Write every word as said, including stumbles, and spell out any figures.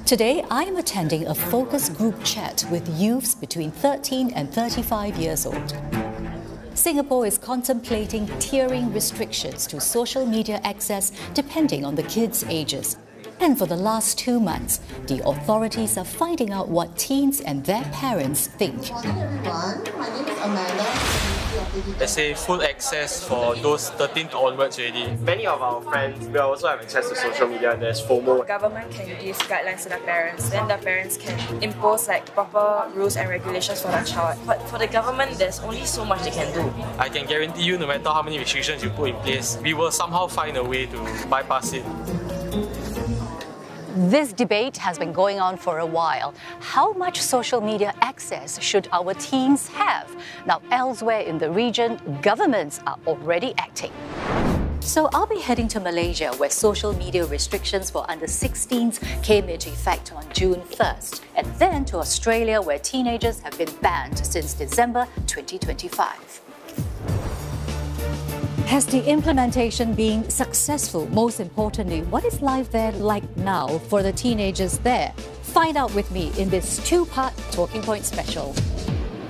Today, I am attending a focus group chat with youths between thirteen and thirty-five years old. Singapore is contemplating tiering restrictions to social media access depending on the kids' ages. And for the last two months, the authorities are finding out what teens and their parents think. Good morning, everyone. My name is Amanda. Let's say full access for those thirteen onwards already. Many of our friends will also have access to social media and there's FOMO. The government can give guidelines to the parents, then the parents can impose like proper rules and regulations for the child. But for the government, there's only so much they can do. I can guarantee you, no matter how many restrictions you put in place, we will somehow find a way to bypass it. This debate has been going on for a while. How much social media access should our teens have? Now, elsewhere in the region, governments are already acting. So I'll be heading to Malaysia, where social media restrictions for under sixteens came into effect on June first, and then to Australia, where teenagers have been banned since December twenty twenty-five. Has the implementation been successful? Most importantly, what is life there like now for the teenagers there? Find out with me in this two-part Talking Point special.